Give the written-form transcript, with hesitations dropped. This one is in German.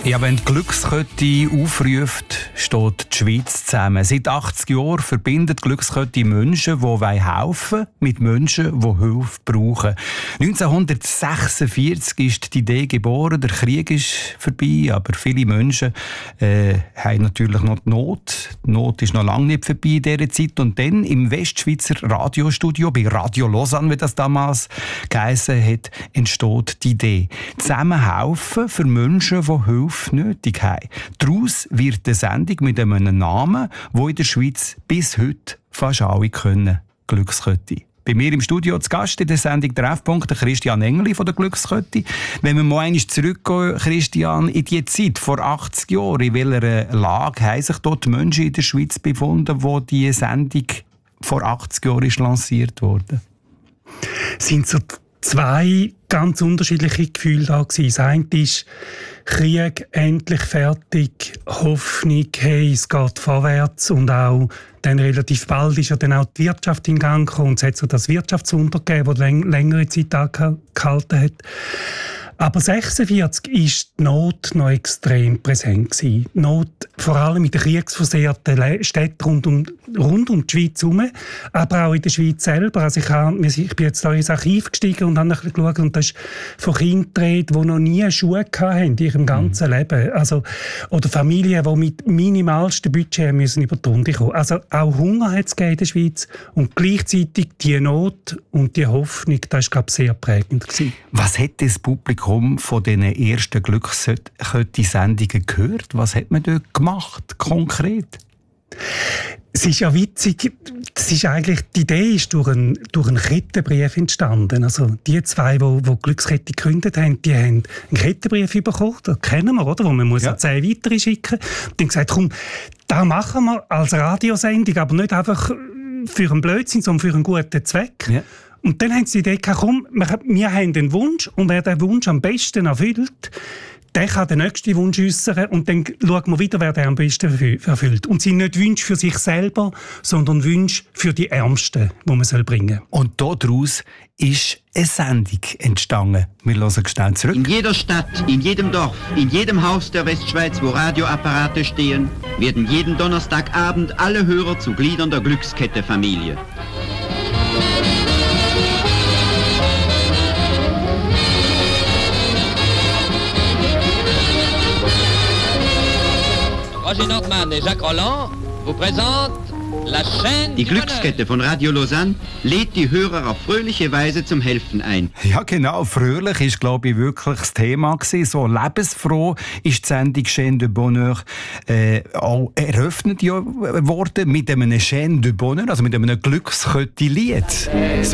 Ja, wenn die Glückskette aufruft, steht die Schweiz zusammen. Seit 80 Jahren verbindet die Glückskette Menschen, die helfen wollen, mit Menschen, die Hilfe brauchen. 1946 ist die Idee geboren, der Krieg ist vorbei, aber viele Menschen haben natürlich noch die Not. Die Not ist noch lange nicht vorbei in dieser Zeit. Und dann im Westschweizer Radiostudio, bei Radio Lausanne, wie das damals geheissen hat, entsteht die Idee. Zusammen helfen für Menschen, die Hilfe nötig haben. Daraus wird eine Sendung mit einem Namen, wo in der Schweiz bis heute fast alle können. Glückskette. Bei mir im Studio zu Gast in der Sendung «Treffpunkt» der Christian Engeli von der Glückskette. Wenn wir mal einmal zurückgehen, Christian, in die Zeit vor 80 Jahren, in welcher Lage haben sich dort die Menschen in der Schweiz befunden, wo die Sendung vor 80 Jahren ist lanciert wurde? Sind so zwei ganz unterschiedliche Gefühle da gewesen. Das eine ist Krieg, endlich fertig, Hoffnung, hey, es geht vorwärts, und auch dann relativ bald ist ja dann auch die Wirtschaft in Gang gekommen und es hat so das Wirtschaftswunder gegeben, das längere Zeit angehalten hat. Aber 1946 war die Not noch extrem präsent gewesen. Die Not vor allem in den kriegsversehrten Städten rund um die Schweiz herum, aber auch in der Schweiz selber. Also ich bin jetzt da ins Archiv gestiegen und habe ein bisschen geschaut, und das ist von Kindern die Rede, die noch nie Schuhe hatten in ihrem ganzen Leben. Also, oder Familien, die mit minimalstem Budget müssen über die Runde kommen. Also auch Hunger hat es in der Schweiz, und gleichzeitig die Not und die Hoffnung, das war, glaube ich, sehr prägend gewesen. Was hat das Publikum von diesen ersten Glückskette-Sendungen gehört? Was hat man dort gemacht, konkret? Es ist ja witzig, die Idee ist durch einen Kettenbrief entstanden. Also die zwei, die Glückskette gegründet haben, die haben einen Kettenbrief bekommen, das kennen wir, oder? Wo man muss 10 weitere schicken. Und dann gesagt, komm, das machen wir als Radiosendung, aber nicht einfach für einen Blödsinn, sondern für einen guten Zweck. Ja. Und dann haben sie die Idee gehabt, komm, wir haben einen Wunsch, und wer den Wunsch am besten erfüllt, der kann den nächsten Wunsch äußern, und dann schauen wir wieder, wer den am besten erfüllt. Und es sind nicht Wünsche für sich selber, sondern Wünsche für die Ärmsten, die man bringen soll. Und daraus ist eine Sendung entstanden. Wir hören schnell zurück. In jeder Stadt, in jedem Dorf, in jedem Haus der Westschweiz, wo Radioapparate stehen, werden jeden Donnerstagabend alle Hörer zu Gliedern der Glückskette-Familie. Roger Nordmann et Jacques Roland vous présentent la chaîne. Die Glückskette von Radio Lausanne lädt die Hörer auf fröhliche Weise zum Helfen ein. Ja, genau. Fröhlich ist, glaube ich, wirklich das Thema gewesen. So lebensfroh ist die Sendung «Chaîne de Bonheur» auch eröffnet worden mit einem «Chaîne de Bonheur», also mit einem Glückskette-Lied. So